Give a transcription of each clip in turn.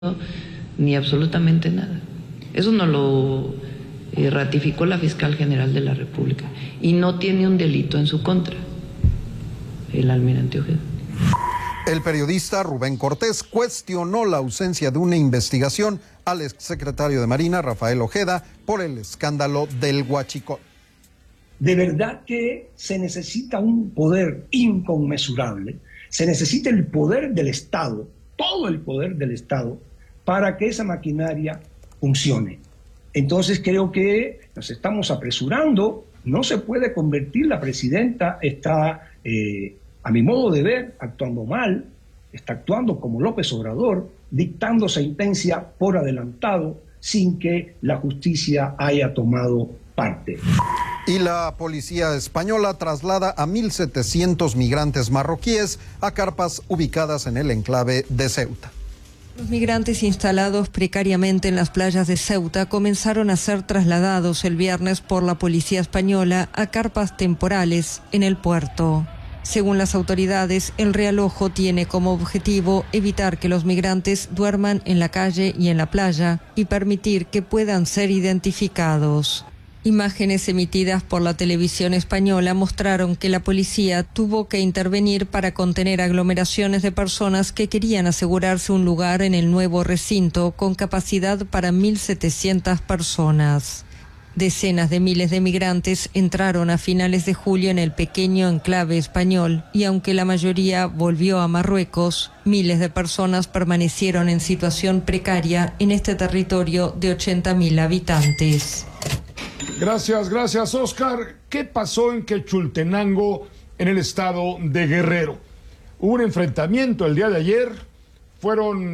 ni absolutamente nada. Eso nos lo ratificó la fiscal general de la República y no tiene un delito en su contra, el almirante Ojeda. El periodista Rubén Cortés cuestionó la ausencia de una investigación al exsecretario de Marina, Rafael Ojeda, por el escándalo del Huachicol. De verdad que se necesita un poder inconmensurable, se necesita el poder del Estado, todo el poder del Estado, para que esa maquinaria funcione. Entonces creo que nos estamos apresurando, no se puede convertir, la presidenta está, a mi modo de ver, actuando mal, está actuando como López Obrador, dictando sentencia por adelantado sin que la justicia haya tomado parte. Y la policía española traslada a 1.700 migrantes marroquíes a carpas ubicadas en el enclave de Ceuta. Los migrantes instalados precariamente en las playas de Ceuta comenzaron a ser trasladados el viernes por la policía española a carpas temporales en el puerto. Según las autoridades, el realojo tiene como objetivo evitar que los migrantes duerman en la calle y en la playa y permitir que puedan ser identificados. Imágenes emitidas por la televisión española mostraron que la policía tuvo que intervenir para contener aglomeraciones de personas que querían asegurarse un lugar en el nuevo recinto con capacidad para 1.700 personas. Decenas de miles de migrantes entraron a finales de julio en el pequeño enclave español y aunque la mayoría volvió a Marruecos, miles de personas permanecieron en situación precaria en este territorio de 80.000 habitantes. Gracias, Oscar. ¿Qué pasó en Quechultenango, en el estado de Guerrero? Hubo un enfrentamiento el día de ayer, fueron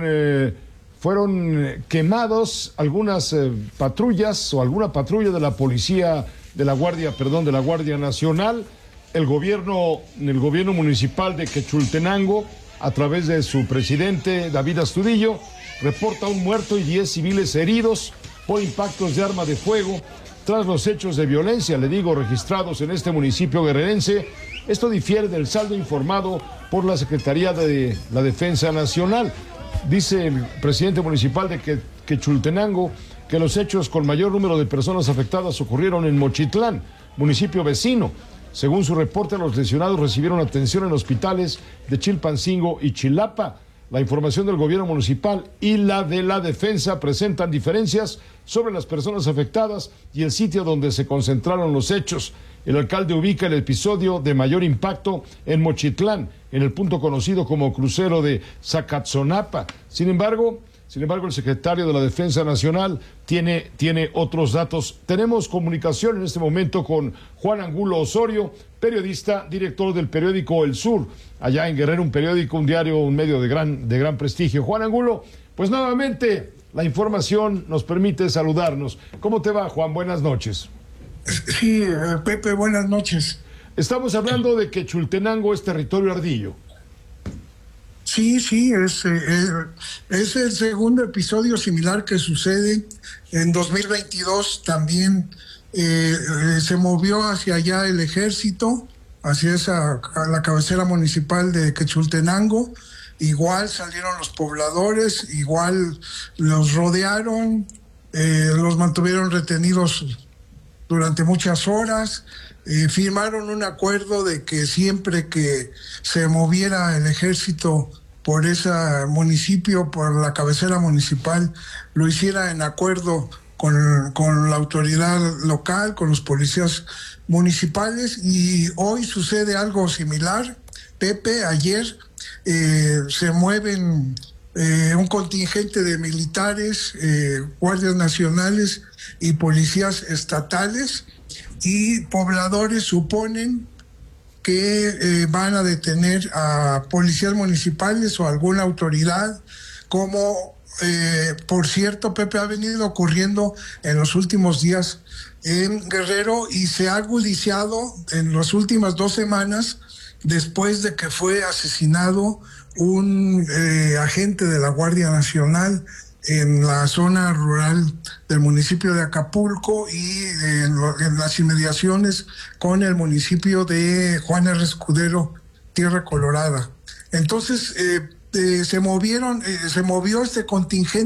quemados algunas patrullas o alguna patrulla de la policía, de la Guardia Nacional. El gobierno municipal de Quechultenango, a través de su presidente David Astudillo, reporta un muerto y 10 civiles heridos por impactos de arma de fuego tras los hechos de violencia, registrados en este municipio guerrerense. Esto difiere del saldo informado por la Secretaría de la Defensa Nacional. Dice el presidente municipal de Quechultenango que los hechos con mayor número de personas afectadas ocurrieron en Mochitlán, municipio vecino. Según su reporte, los lesionados recibieron atención en hospitales de Chilpancingo y Chilapa. La información del gobierno municipal y la de la defensa presentan diferencias sobre las personas afectadas y el sitio donde se concentraron los hechos. El alcalde ubica el episodio de mayor impacto en Mochitlán, en el punto conocido como crucero de Zacatzonapa. Sin embargo, el secretario de la Defensa Nacional tiene otros datos. Tenemos comunicación en este momento con Juan Angulo Osorio, periodista, director del periódico El Sur, allá en Guerrero, un diario, un medio de gran prestigio. Juan Angulo, pues nuevamente la información nos permite saludarnos. ¿Cómo te va, Juan? Buenas noches. Sí, Pepe, buenas noches. Estamos hablando de que Quechultenango es territorio ardillo. Sí, es el segundo episodio similar que sucede. En 2022 también se movió hacia allá el ejército, hacia a la cabecera municipal de Quechultenango. Igual salieron los pobladores, igual los rodearon, los mantuvieron retenidos durante muchas horas. Firmaron un acuerdo de que siempre que se moviera el ejército por ese municipio, por la cabecera municipal, lo hiciera en acuerdo con la autoridad local, con los policías municipales. Y hoy sucede algo similar. Pepe, ayer se mueven un contingente de militares, guardias nacionales y policías estatales, y pobladores suponen que van a detener a policías municipales o alguna autoridad, como por cierto, Pepe, ha venido ocurriendo en los últimos días en Guerrero y se ha agudizado en las últimas 2 semanas después de que fue asesinado un agente de la Guardia Nacional en la zona rural del municipio de Acapulco y en las inmediaciones con el municipio de Juan R. Escudero, Tierra Colorada. Entonces, se movió este contingente